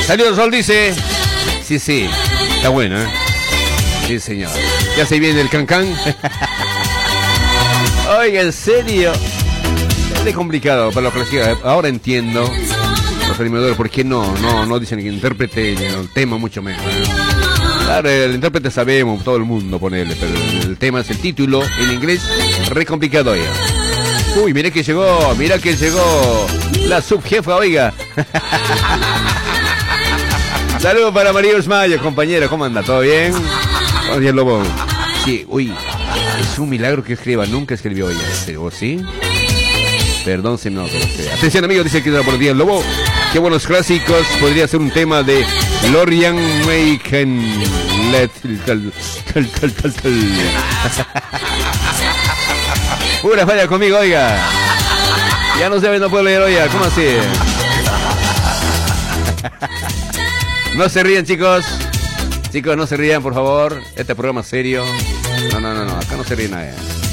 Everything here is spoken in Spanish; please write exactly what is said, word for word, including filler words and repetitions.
Saludos, Sol, dice. Sí, sí, está bueno, ¿eh? Sí, señor. Ya se viene el cancán. Oiga, en serio. Es complicado para los clásicos. Ahora entiendo los animadores por qué no, no, no dicen que intérprete el tema mucho menos, ¿eh? Claro, el intérprete sabemos, todo el mundo ponerle, pero el tema es el título en inglés, re complicado ya. Uy, mira que llegó, mira que llegó la subjefa, oiga. Saludos para María Osmayo, compañera, ¿cómo anda? ¿Todo bien? Buenos días, Lobo. Sí, uy, es un milagro que escriba, nunca escribió ella, ¿o sí? Perdón si no, pero sí. Atención, amigos, dice que buenos días, Lobo. Qué buenos clásicos, podría ser un tema de Lorian Macon. Let Pura falla conmigo, oiga. Ya no sabe, no puedo leer, oiga, ¿cómo así? No se rían, chicos. Chicos, no se rían, por favor. Este programa es serio. No, no, no, no, acá no se ríen nadie.